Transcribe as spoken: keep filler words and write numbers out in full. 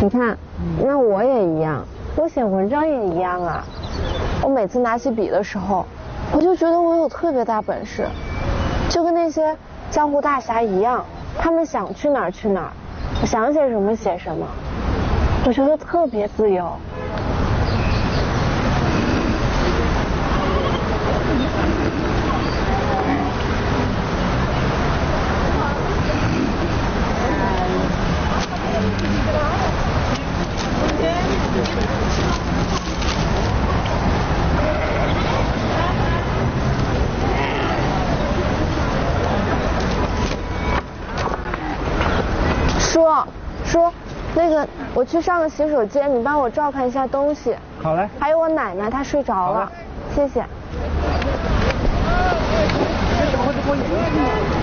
你看，那我也一样，我写文章也一样啊。我每次拿起笔的时候，我就觉得我有特别大本事，就跟那些江湖大侠一样，他们想去哪儿去哪儿，想写什么写什么，我觉得特别自由。叔，叔，那个我去上个洗手间，你帮我照看一下东西。 好嘞。 还有我奶奶，她睡着了，谢谢。